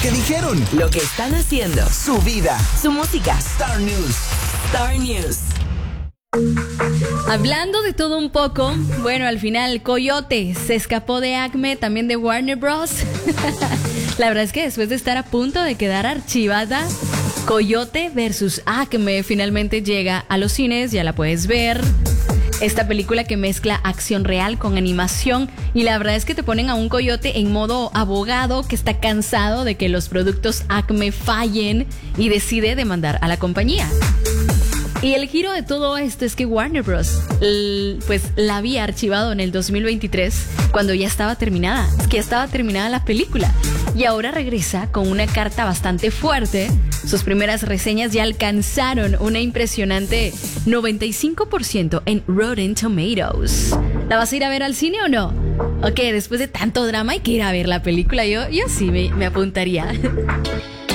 que dijeron, lo que están haciendo, su vida, su música. Star News. Star News. Hablando de todo un poco, bueno, al final Coyote se escapó de Acme, también de Warner Bros. La verdad es que después de estar a punto de quedar archivada, Coyote versus Acme finalmente llega a los cines, ya la puedes ver. Esta película que mezcla acción real con animación, y la verdad es que te ponen a un coyote en modo abogado que está cansado de que los productos Acme fallen y decide demandar a la compañía. Y el giro de todo esto es que Warner Bros. Pues la había archivado en el 2023 cuando ya estaba terminada. Es que ya estaba terminada la película. Y ahora regresa con una carta bastante fuerte. Sus primeras reseñas ya alcanzaron una impresionante 95% en Rotten Tomatoes. ¿La vas a ir a ver al cine o no? Ok, después de tanto drama hay que ir a ver la película. Yo sí me apuntaría.